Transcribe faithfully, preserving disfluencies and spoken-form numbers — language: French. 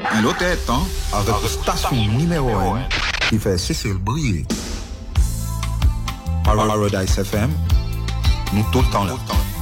L'autre est temps avec la station numéro un qui fait Cécile briller. Paradise F M, nous tout le temps là.